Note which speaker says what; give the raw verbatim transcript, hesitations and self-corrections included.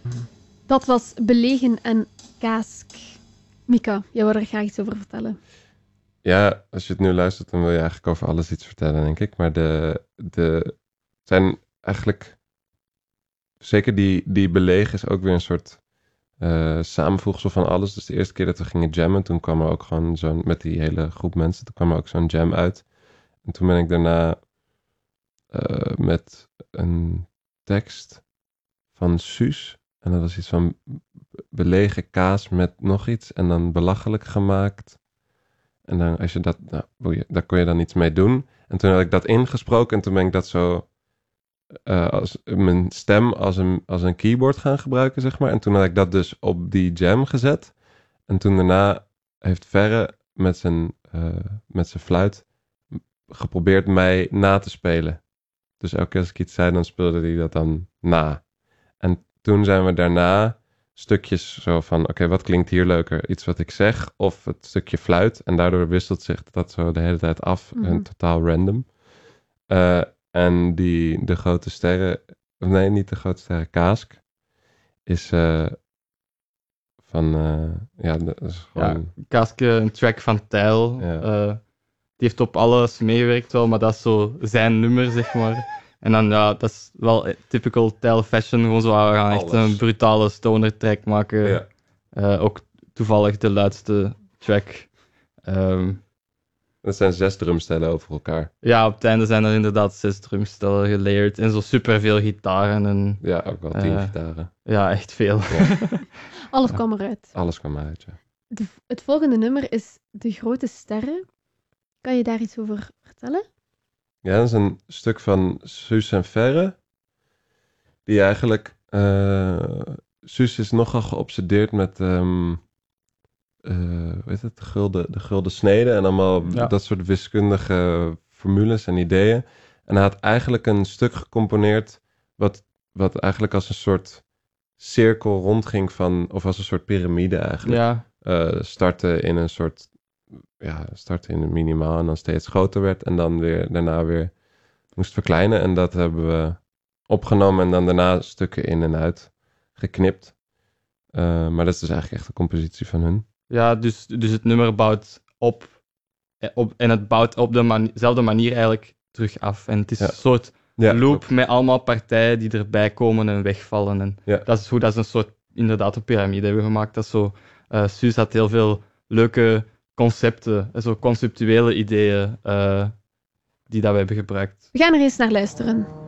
Speaker 1: Dat was Belegen en Kaask. Mika, jij wil er graag iets over vertellen.
Speaker 2: Ja, als je het nu luistert, dan wil je eigenlijk over alles iets vertellen, denk ik. Maar de, de zijn eigenlijk, zeker die, die Belegen is ook weer een soort uh, samenvoegsel van alles. Dus de eerste keer dat we gingen jammen, toen kwam er ook gewoon zo'n, met die hele groep mensen, toen kwam er ook zo'n jam uit. En toen ben ik daarna uh, met een tekst van Suus. En dat was iets van belegen kaas met nog iets. En dan belachelijk gemaakt. En dan als je dat, nou, daar kon je dan iets mee doen. En toen had ik dat ingesproken. En toen ben ik dat zo, uh, als, mijn stem als een, als een keyboard gaan gebruiken, zeg maar. En toen had ik dat dus op die jam gezet. En toen daarna heeft Verre met zijn, uh, met zijn fluit geprobeerd mij na te spelen. Dus elke keer als ik iets zei, dan speelde hij dat dan na. En toen zijn we daarna stukjes zo van, oké, okay, wat klinkt hier leuker? Iets wat ik zeg of het stukje fluit? En daardoor wisselt zich dat zo de hele tijd af. Mm-hmm. En totaal random. Uh, en die, de grote sterren, nee, niet de grote sterren, Kaask, is uh, van, uh, ja, dat is gewoon...
Speaker 3: Ja, Kaask, een track van Tijl. Ja. Uh, die heeft op alles meegewerkt wel, maar dat is zo zijn nummer, zeg maar. En dan, ja, dat is wel typical Tijl fashion. Gewoon zo, we gaan echt een brutale stoner track maken. Ja. Uh, ook toevallig de luidste track. Um,
Speaker 2: dat zijn zes drumstellen over elkaar.
Speaker 3: Ja, op het einde zijn er inderdaad zes drumstellen gelayered. En zo superveel gitaren. En,
Speaker 2: ja, ook wel tien uh, gitaren.
Speaker 3: Ja, echt veel. Ja.
Speaker 1: Alles kwam eruit.
Speaker 2: Alles kwam eruit, ja.
Speaker 1: De, het volgende nummer is De Grote Sterren. Kan je daar iets over vertellen?
Speaker 2: Ja, dat is een stuk van Suus en Verre. Die eigenlijk... Uh, Suus is nogal geobsedeerd met... Um, uh, weet het, de gulden, de gulden snede. En allemaal ja. dat soort wiskundige formules en ideeën. En hij had eigenlijk een stuk gecomponeerd... Wat, wat eigenlijk als een soort cirkel rondging van... Of als een soort piramide eigenlijk.
Speaker 3: Ja.
Speaker 2: Uh, starten in een soort... Ja, starten in een minimaal en dan steeds groter werd. En dan weer daarna weer moest verkleinen. En dat hebben we opgenomen en dan daarna stukken in en uit geknipt. Uh, maar dat is dus eigenlijk echt een compositie van hun.
Speaker 3: Ja, dus, dus het nummer bouwt op, op en het bouwt op dezelfde mani- manier eigenlijk terug af. En het is ja. een soort ja, loop klopt. Met allemaal partijen die erbij komen en wegvallen. En ja. dat is hoe dat is een soort, inderdaad, een piramide hebben we gemaakt. Dat is zo, uh, Suus had heel veel leuke concepten, zo conceptuele ideeën uh, die dat we hebben gebruikt.
Speaker 1: We gaan er eens naar luisteren.